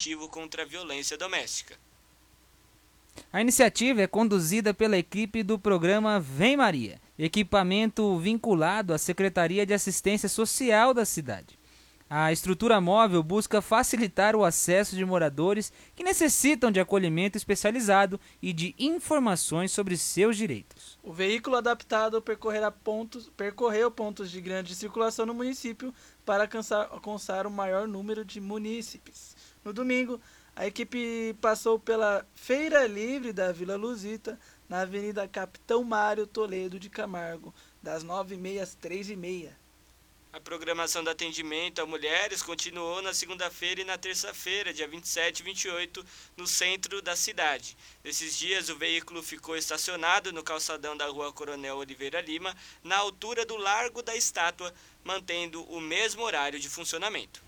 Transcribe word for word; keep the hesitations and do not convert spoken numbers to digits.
preventivo contra a violência doméstica. A iniciativa é conduzida pela equipe do programa Vem Maria, equipamento vinculado à Secretaria de Assistência Social da cidade. A estrutura móvel busca facilitar o acesso de moradores que necessitam de acolhimento especializado e de informações sobre seus direitos. O veículo adaptado percorrerá pontos, percorreu pontos de grande circulação no município para alcançar, alcançar o maior número de munícipes. No domingo, a equipe passou pela Feira Livre da Vila Luzita, na Avenida Capitão Mário Toledo de Camargo, das nove e meia às três e meia. A programação do atendimento a mulheres continuou na segunda-feira e na terça-feira, dia vinte e sete e vinte e oito, no centro da cidade. Nesses dias, o veículo ficou estacionado no calçadão da Rua Coronel Oliveira Lima, na altura do Largo da Estátua, mantendo o mesmo horário de funcionamento.